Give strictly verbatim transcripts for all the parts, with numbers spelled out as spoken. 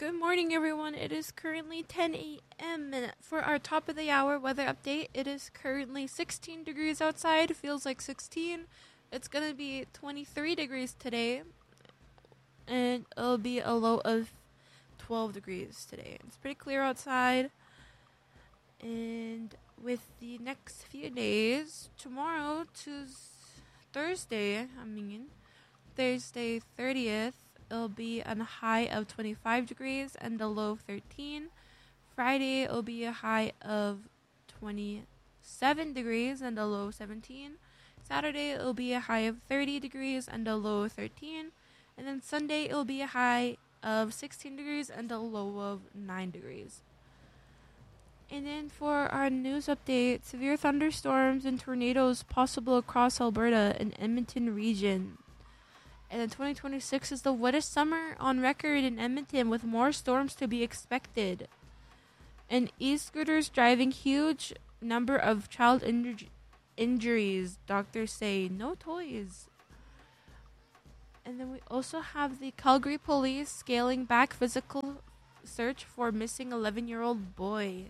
Good morning, everyone. It is currently ten a.m. and for our top of the hour weather update, it is currently sixteen degrees outside. Feels like sixteen. It's going to be twenty-three degrees today, and it'll be a low of twelve degrees today. It's pretty clear outside. And with the next few days, tomorrow to Thursday, I mean, Thursday thirtieth, it'll be a high of twenty-five degrees and a low of thirteen. Friday, it'll be a high of twenty-seven degrees and a low of seventeen. Saturday, it'll be a high of thirty degrees and a low of thirteen. And then Sunday, it'll be a high of sixteen degrees and a low of nine degrees. And then for our news update, severe thunderstorms and tornadoes possible across Alberta and Edmonton region. And then twenty twenty-six is the wettest summer on record in Edmonton, with more storms to be expected. And e-scooters driving huge number of child inju- injuries. Doctors say no toys. And then we also have the Calgary police scaling back physical search for missing eleven-year-old boy.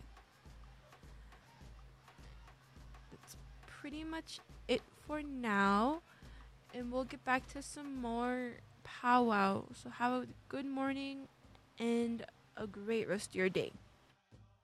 That's pretty much it for now. And we'll get back to some more powwow. So have a good morning and a great rest of your day.